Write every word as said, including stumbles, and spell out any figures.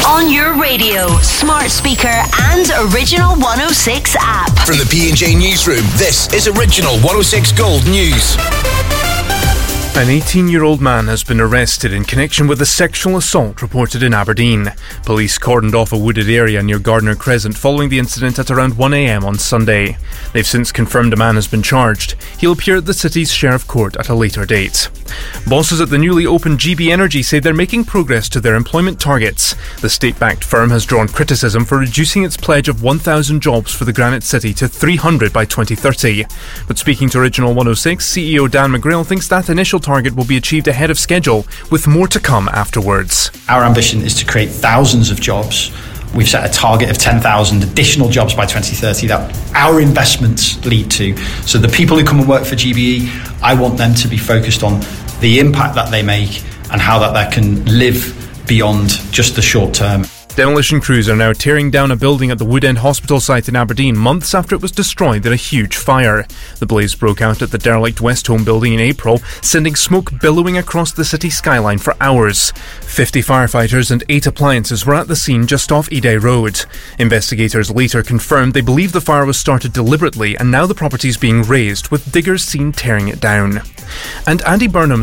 On your radio, smart speaker and Original one oh six app. From the P and J Newsroom, this is Original one oh six Gold News. An eighteen-year-old man has been arrested in connection with a sexual assault reported in Aberdeen. Police cordoned off a wooded area near Gardner Crescent following the incident at around one a.m. on Sunday. They've since confirmed a man has been charged. He'll appear at the city's Sheriff Court at a later date. Bosses at the newly opened G B Energy say they're making progress to their employment targets. The state-backed firm has drawn criticism for reducing its pledge of one thousand jobs for the Granite City to three hundred by twenty thirty. But speaking to Original one oh six, C E O Dan McGrail thinks that initial target will be achieved ahead of schedule, with more to come afterwards. Our ambition is to create thousands of jobs. We've set a target of ten thousand additional jobs by twenty thirty that our investments lead to. So the people who come and work for G B E, I want them to be focused on the impact that they make and how that they can live beyond just the short term. Demolition crews are now tearing down a building at the Woodend Hospital site in Aberdeen months after it was destroyed in a huge fire. The blaze broke out at the derelict Westholme building in April, sending smoke billowing across the city skyline for hours. Fifty firefighters and eight appliances were at the scene just off Eday Road. Investigators later confirmed they believe the fire was started deliberately and now the property is being razed, with diggers seen tearing it down. And Andy Burnham's